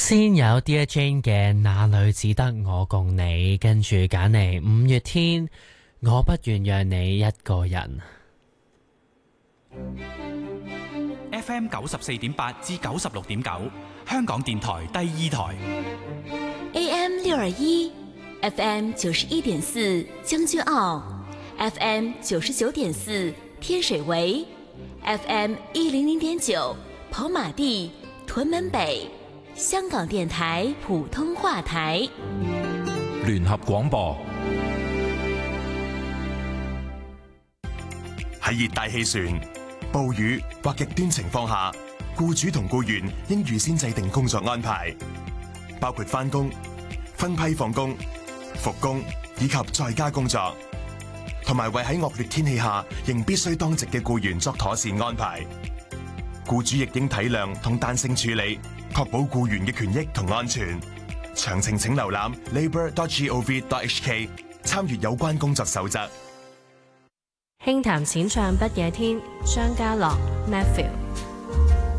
先有 Dear Jane 嘅那裏只得我共你，跟住揀嚟五月天，我不願讓你一個人。 FM 94.8至96.9，香港電台第二台。 AM 621 FM 91.4將軍澳 FM 99.4天水圍 FM 100.9跑馬地屯門北，香港電台普通話台。 聯合廣播。 喺熱帶氣旋、暴雨或極端情況下，僱主同僱員應預先制定工作安排，包括返工、分批放工、復工以及在家工作，同埋為喺惡劣天氣下仍必須當值嘅僱員作妥善安排。僱主亦應體諒同彈性處理，確保僱員嘅權益同安全。詳情請瀏覽 labour.gov.hk， 參閱有關工作守則。 輕談淺唱不夜天，張家樂 Matthew。